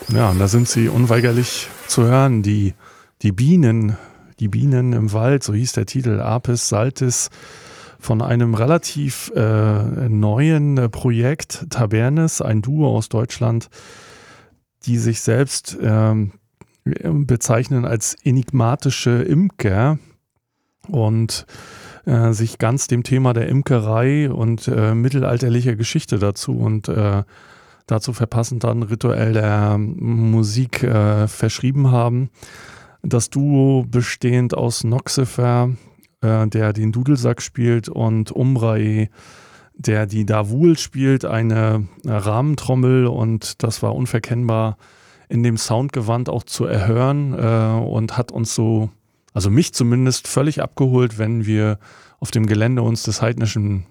Ja, und da sind sie unweigerlich zu hören, die Bienen, die Bienen im Wald, so hieß der Titel, Apis Saltis, von einem relativ neuen Projekt, Tabernis, ein Duo aus Deutschland, die sich selbst bezeichnen als enigmatische Imker und sich ganz dem Thema der Imkerei und mittelalterlicher Geschichte dazu und dazu verpassend dann rituell der Musik verschrieben haben. Das Duo bestehend aus Noxifer, der den Dudelsack spielt, und Umbrae, der die Davul spielt, eine Rahmentrommel, und das war unverkennbar in dem Soundgewand auch zu erhören und hat uns so, also mich zumindest, völlig abgeholt, wenn wir auf dem Gelände uns des heidnischen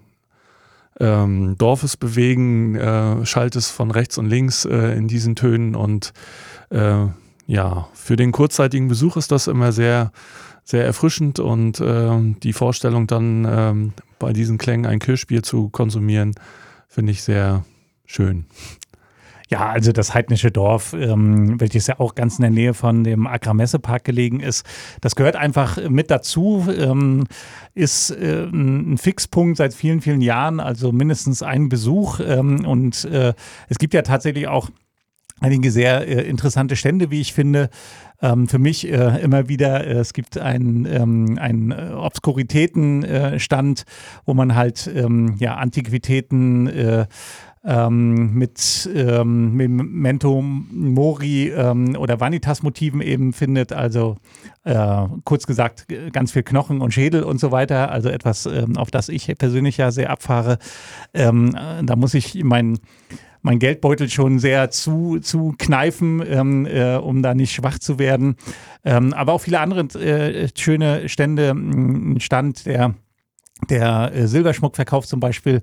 Dorfes bewegen, schallt es von rechts und links in diesen Tönen, und ja, für den kurzzeitigen Besuch ist das immer sehr, sehr erfrischend, und die Vorstellung dann bei diesen Klängen ein Kirschbier zu konsumieren, finde ich sehr schön. Ja, also das heidnische Dorf, welches ja auch ganz in der Nähe von dem Agramessepark gelegen ist, das gehört einfach mit dazu, ist ein Fixpunkt seit vielen, vielen Jahren, also mindestens ein Besuch, und es gibt ja tatsächlich auch einige sehr interessante Stände, wie ich finde. Für mich immer wieder, es gibt einen Obskuritäten-Stand, wo man halt Antiquitäten mit Memento Mori oder Vanitas-Motiven eben findet, also kurz gesagt ganz viel Knochen und Schädel und so weiter, also etwas, auf das ich persönlich ja sehr abfahre. Da muss ich mein Geldbeutel schon sehr zu kneifen, um da nicht schwach zu werden. Aber auch viele andere schöne Stände. Ein Stand, der Silberschmuck verkauft zum Beispiel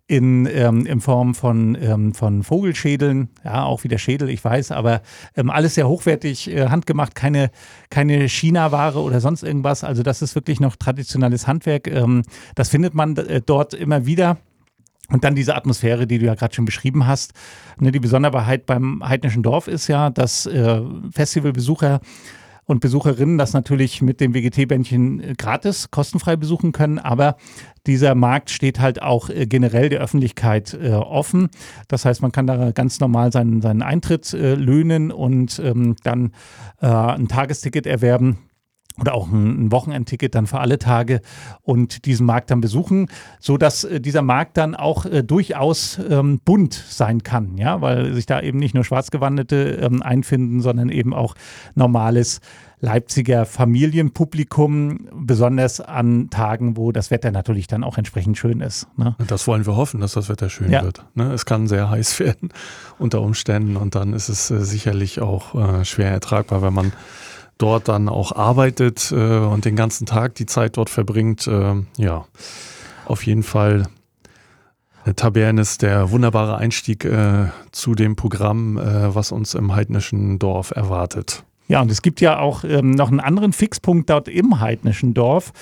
in Form von Vogelschädeln. Ja, auch wieder Schädel, ich weiß, aber alles sehr hochwertig, handgemacht, keine China-Ware oder sonst irgendwas. Also das ist wirklich noch traditionelles Handwerk. Das findet man dort immer wieder. Und dann diese Atmosphäre, die du ja gerade schon beschrieben hast. Ne, die Besonderheit beim heidnischen Dorf ist ja, dass Festivalbesucher und Besucherinnen das natürlich mit dem WGT-Bändchen gratis, kostenfrei besuchen können. Aber dieser Markt steht halt auch generell der Öffentlichkeit offen. Das heißt, man kann da ganz normal seinen Eintritt löhnen und dann ein Tagesticket erwerben. Oder auch ein Wochenendticket dann für alle Tage und diesen Markt dann besuchen, sodass dieser Markt dann auch durchaus bunt sein kann, ja, weil sich da eben nicht nur Schwarzgewandete einfinden, sondern eben auch normales Leipziger Familienpublikum, besonders an Tagen, wo das Wetter natürlich dann auch entsprechend schön ist. Ne? Das wollen wir hoffen, dass das Wetter schön wird. Ne? Es kann sehr heiß werden unter Umständen, und dann ist es sicherlich auch schwer ertragbar, wenn man dort dann auch arbeitet und den ganzen Tag die Zeit dort verbringt. Ja, auf jeden Fall Tabernis, der wunderbare Einstieg zu dem Programm, was uns im heidnischen Dorf erwartet. Ja, und es gibt ja auch noch einen anderen Fixpunkt dort im heidnischen Dorf.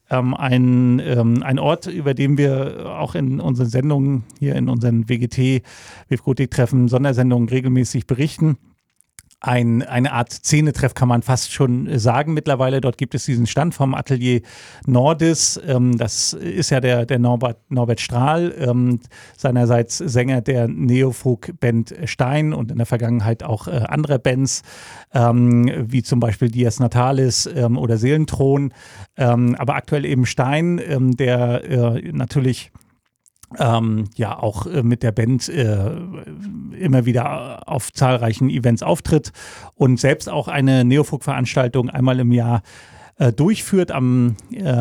Ein Ort, über den wir auch in unseren Sendungen, hier in unseren WGT-WFGotik-Treffen, Sondersendungen regelmäßig berichten. Eine Art Szenetreff kann man fast schon sagen mittlerweile. Dort gibt es diesen Stand vom Atelier Nordis. Das ist ja der Norbert Strahl, seinerseits Sänger der Neofolk-Band Stein und in der Vergangenheit auch anderer Bands, wie zum Beispiel Dies Natalis oder Seelenthron. Aber aktuell eben Stein, der natürlich auch mit der Band immer wieder auf zahlreichen Events auftritt und selbst auch eine Neofolk-Veranstaltung einmal im Jahr durchführt im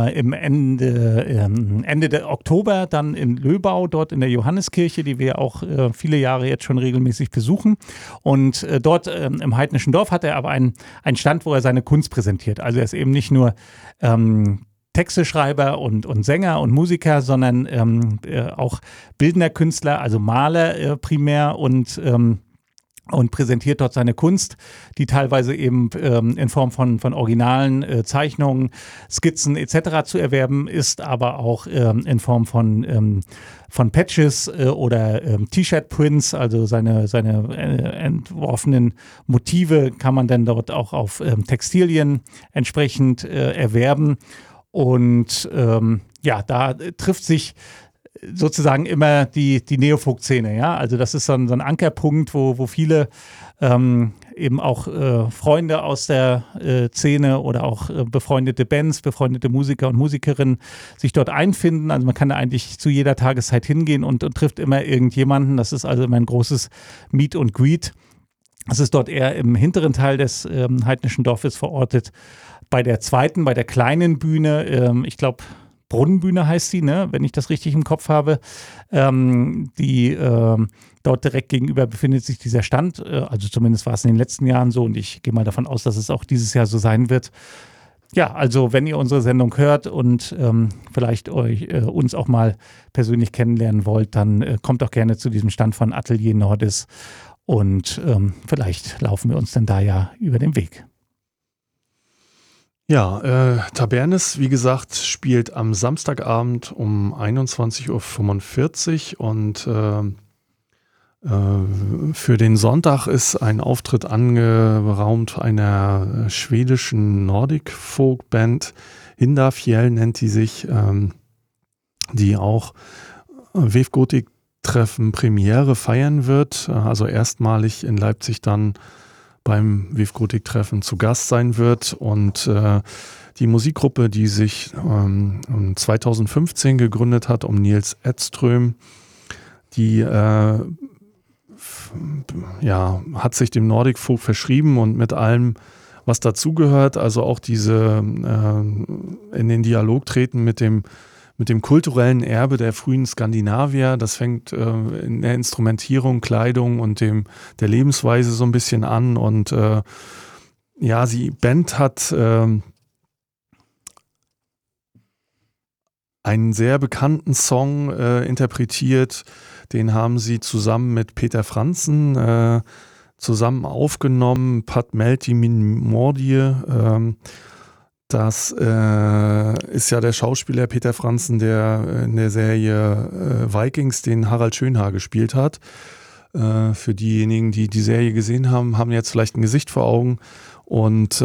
Ende der Oktober dann in Löbau, dort in der Johanneskirche, die wir auch viele Jahre jetzt schon regelmäßig besuchen. Und dort im heidnischen Dorf hat er aber einen Stand, wo er seine Kunst präsentiert. Also er ist eben nicht nur Texteschreiber und Sänger und Musiker, sondern auch bildender Künstler, also Maler primär und und präsentiert dort seine Kunst, die teilweise eben in Form von originalen Zeichnungen, Skizzen etc. zu erwerben ist, aber auch in Form von Patches oder T-Shirt-Prints, also seine entworfenen Motive kann man dann dort auch auf Textilien entsprechend erwerben. Und da trifft sich sozusagen immer die Neofolk-Szene, ja. Also das ist so ein Ankerpunkt, wo viele eben auch Freunde aus der Szene oder auch befreundete Bands, befreundete Musiker und Musikerinnen sich dort einfinden. Also man kann da eigentlich zu jeder Tageszeit hingehen und trifft immer irgendjemanden. Das ist also immer ein großes Meet and Greet. Das ist dort eher im hinteren Teil des heidnischen Dorfes verortet. Bei der kleinen Bühne, ich glaube, Brunnenbühne heißt sie, ne? Wenn ich das richtig im Kopf habe. Dort direkt gegenüber befindet sich dieser Stand. Also zumindest war es in den letzten Jahren so und ich gehe mal davon aus, dass es auch dieses Jahr so sein wird. Ja, also wenn ihr unsere Sendung hört und vielleicht uns auch mal persönlich kennenlernen wollt, dann kommt auch gerne zu diesem Stand von Atelier Nordis und vielleicht laufen wir uns dann da ja über den Weg. Ja, Tabernis, wie gesagt, spielt am Samstagabend um 21.45 Uhr und für den Sonntag ist ein Auftritt angeraumt einer schwedischen Nordic Folk Band, Hindafjell nennt die sich, die auch Vevgotik-Treffen Premiere feiern wird, also erstmalig in Leipzig dann beim Vevgotik-Treffen zu Gast sein wird und die Musikgruppe, die sich 2015 gegründet hat um Nils Edström, die hat sich dem Nordic Folk verschrieben und mit allem, was dazugehört, also auch diese in den Dialog treten mit dem kulturellen Erbe der frühen Skandinavier. Das fängt in der Instrumentierung, Kleidung und der Lebensweise so ein bisschen an. Und die Band hat einen sehr bekannten Song interpretiert. Den haben sie zusammen mit Peter Franzen zusammen aufgenommen. Pat Melti min Mordie. Das ist ja der Schauspieler Peter Franzen, der in der Serie Vikings den Harald Schönhaar gespielt hat. Für diejenigen, die die Serie gesehen haben, haben jetzt vielleicht ein Gesicht vor Augen. Und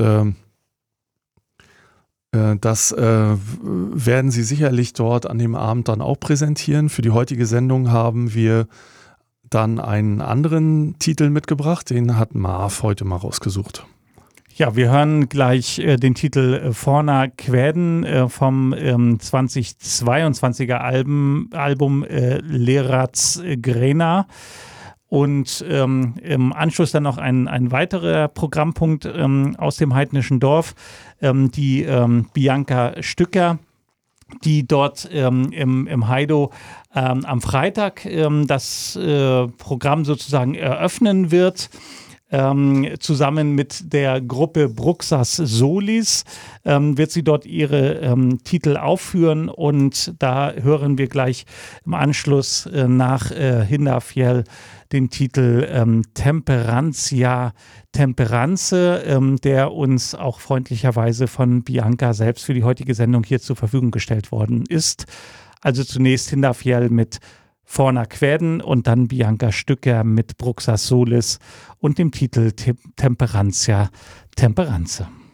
das werden sie sicherlich dort an dem Abend dann auch präsentieren. Für die heutige Sendung haben wir dann einen anderen Titel mitgebracht. Den hat Marv heute mal rausgesucht. Ja, wir hören gleich den Titel Forna Kväden vom 2022er Album Lerats Grena. Und im Anschluss dann noch ein weiterer Programmpunkt aus dem heidnischen Dorf, die Bianca Stücker, die dort im Heido am Freitag das Programm sozusagen eröffnen wird. Zusammen mit der Gruppe Bruxas Solis wird sie dort ihre Titel aufführen und da hören wir gleich im Anschluss nach Hindafjell den Titel Temperantia Temperanze, der uns auch freundlicherweise von Bianca selbst für die heutige Sendung hier zur Verfügung gestellt worden ist. Also zunächst Hindafjell mit Forna Kväden und dann Bianca Stücker mit Bruxas Solis und dem Titel Temperantia Temperanze.